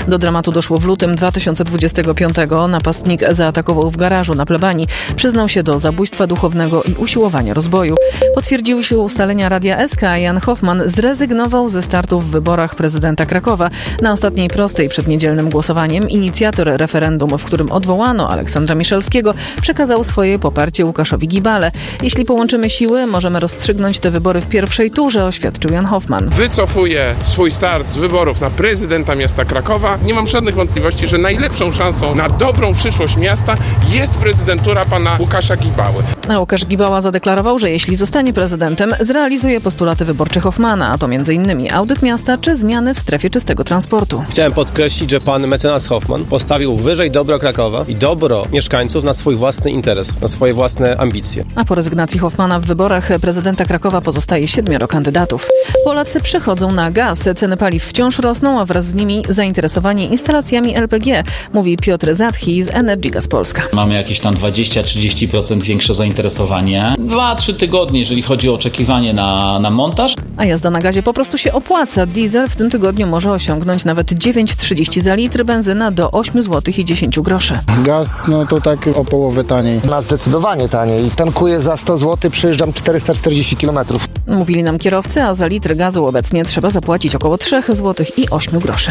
Do dramatu doszło w lutym 2025. Napastnik zaatakował w garażu na plebanii. Przyznał się do zabójstwa duchownego i usiłowania rozboju. Potwierdziły się ustalenia Radia SK. Jan Hoffman zrezygnował ze startu w wyborach prezydenta Krakowa. Na ostatniej prostej przed niedzielnym głosowaniem inicjator referendum, w którym odwołano Aleksandra Miszalskiego, przekazał swoje poparcie Łukaszowi Gibale. Jeśli połączymy siły, możemy rozstrzygnąć te wybory w pierwszej turze, oświadczył Jan Hoffman. Wycofuję swój start z wyborów na prezydenta miasta Krakowa. Nie mam żadnych wątpliwości, że najlepszą szansą na dobrą przyszłość miasta jest prezydentura pana Łukasza Gibały. A Łukasz Gibała zadeklarował, że jeśli zostanie prezydentem, zrealizuje postulaty wyborcze Hoffmana, a to m.in. audyt miasta czy zmiany w strefie czystego transportu. Chciałem podkreślić, że pan mecenas Hoffman postawił wyżej dobro Krakowa i dobro mieszkańców na swój własny interes, na swoje własne ambicje. A po rezygnacji Hoffmana w wyborach prezydenta Krakowa pozostaje 7 kandydatów. Polacy przechodzą na gaz. Ceny paliw wciąż rosną, a wraz z nimi zainteresowanie instalacjami LPG, mówi Piotr Zatchi z Energy Gas Polska. Mamy jakieś tam 20-30% większe zainteresowanie. 2-3 tygodnie, jeżeli chodzi o oczekiwanie na montaż. A jazda na gazie po prostu się opłaca. Diesel w tym tygodniu może osiągnąć nawet 9,30 za litr, benzyna do 8 zł i 10 groszy. Gaz, no to tak o połowę taniej. Na zdecydowanie taniej. Tankuję za 100 zł, przejeżdżam 440 km. Mówili nam kierowcy, a za litr gazu obecnie trzeba zapłacić około 3 zł i 8 groszy.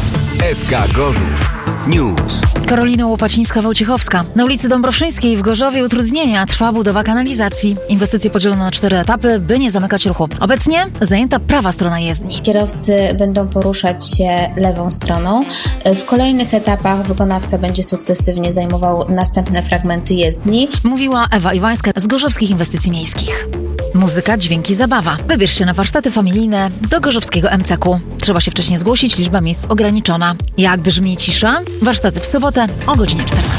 SK Gorzów News. Karolina Łopacińska-Wojciechowska. Na ulicy Dąbrowszyńskiej w Gorzowie utrudnienia. Trwa budowa kanalizacji. Inwestycje podzielono na 4 etapy, by nie zamykać ruchu. Obecnie zajęta prawa strona jezdni. Kierowcy będą poruszać się lewą stroną. W kolejnych etapach wykonawca będzie sukcesywnie zajmował następne fragmenty jezdni. Mówiła Ewa Iwańska z Gorzowskich Inwestycji Miejskich. Muzyka, dźwięki, zabawa. Wybierz się na warsztaty familijne do gorzowskiego MCK. Trzeba się wcześniej zgłosić, liczba miejsc ograniczona. Jak brzmi cisza? Warsztaty w sobotę o godzinie 14.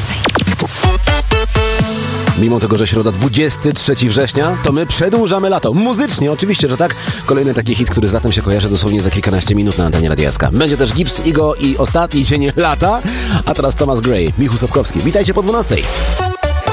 Mimo tego, że środa 23 września, to my przedłużamy lato. Muzycznie, oczywiście, że tak. Kolejny taki hit, który z latem się kojarzy dosłownie za kilkanaście minut na antenie Radia SK. Będzie też Gibbs, Igo i ostatni dzień lata. A teraz Thomas Gray, Michu Sobkowski. Witajcie po 12.